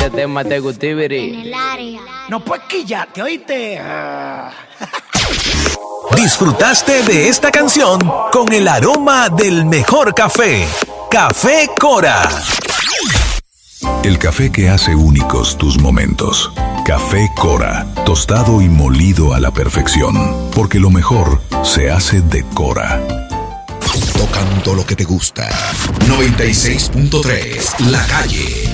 este tema te gustibiri. En el área. No puedes quillarte, ¿oíste? Disfrutaste de esta canción con el aroma del mejor café. Café Cora. El café que hace únicos tus momentos. Café Cora, tostado y molido a la perfección, porque lo mejor se hace de Cora. Tocando lo que te gusta. 96.3, La Calle.